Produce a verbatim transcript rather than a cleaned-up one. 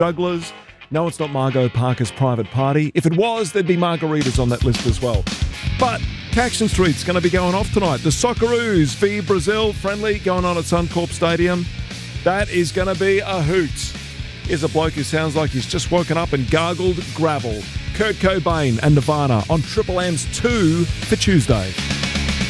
jugglers. No, it's not Margot Parker's private party. If it was, there'd be margaritas on that list as well. But Caxton Street's going to be going off tonight. The Socceroos v Brazil friendly going on at Suncorp Stadium. That is going to be a hoot. Here's a bloke who sounds like he's just woken up and gargled gravel. Kurt Cobain and Nirvana on Triple M's two for Tuesday.